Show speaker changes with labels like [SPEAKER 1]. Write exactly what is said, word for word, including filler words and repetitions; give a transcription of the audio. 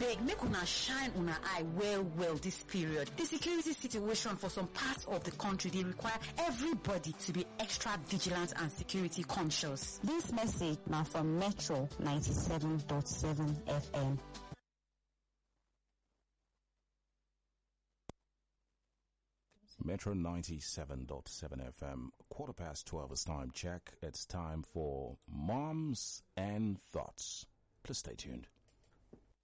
[SPEAKER 1] beg, make una shine una eye well well this period. The security situation for some parts of the country, they require everybody to be extra vigilant and security conscious.
[SPEAKER 2] This message now from Metro ninety-seven point seven F M.
[SPEAKER 3] Metro ninety-seven point seven F M, quarter past twelve is time check. It's time for Moms and Thoughts. Please stay tuned.